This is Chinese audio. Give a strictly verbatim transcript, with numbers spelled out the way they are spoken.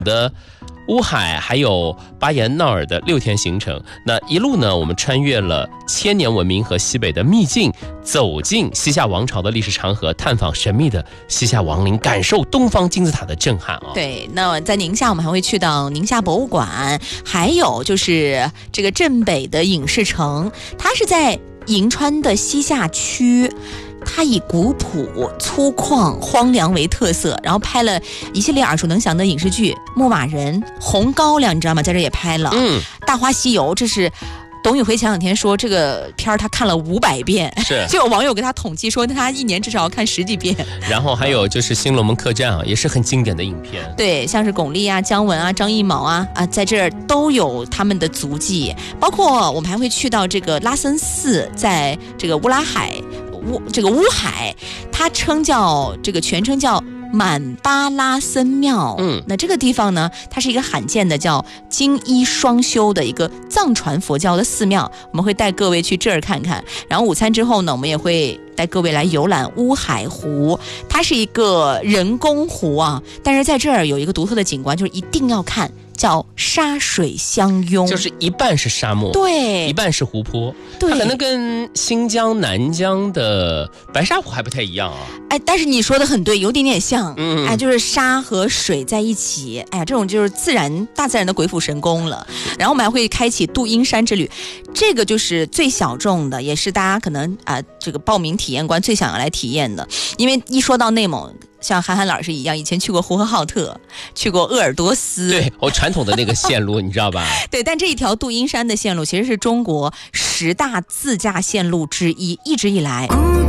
的乌海还有巴彦淖尔的六天行程，那一路呢，我们穿越了千年文明和西北的秘境，走进西夏王朝的历史长河，探访神秘的西夏王陵，感受东方金字塔的震撼啊！ 对，那在宁夏我们还会去到宁夏博物馆，还有就是这个镇北的影视城，它是在银川的西夏区。它以古朴、粗犷、荒凉为特色，然后拍了一系列耳熟能详的影视剧，《牧马人》、《红高粱》，你知道吗？在这也拍了。嗯，《大话西游》，这是董宇辉前两天说这个片儿他看了五百遍， 是就有网友给他统计说他一年至少要看十几遍。 然后还有就是《新龙门客栈》啊，也是很经典的影片。 对，像是巩俐啊、姜文啊、张艺谋啊啊，在这儿都有他们的足迹。包括我们还会去到这个拉森寺，在这个乌拉海。乌这个乌海，它称叫这个全称叫满巴拉森庙。嗯，那这个地方呢，它是一个罕见的叫金衣双修的一个藏传佛教的寺庙，我们会带各位去这儿看看。然后午餐之后呢，我们也会带各位来游览乌海湖，它是一个人工湖啊，但是在这儿有一个独特的景观，就是一定要看。叫沙水相拥， 就是一半是沙漠， 对， 一半是湖泊， 对， 它可能跟新疆、南疆的白沙湖还不太一样啊。 哎，但是你说的很对，有点点像，嗯，哎，就是沙和水在一起，哎呀，这种就是自然大自然的鬼斧神工了。然后我们还会开启杜英山之旅，这个就是最小众的，也是大家可能啊、呃、这个报名体验官最想要来体验的，因为一说到内蒙。像韩寒老师一样，以前去过呼和浩特，去过鄂尔多斯， 对，我传统的那个线路，你知道吧？ 对，但这一条杜英山的线路其实是中国十大自驾线路之一，一直以来。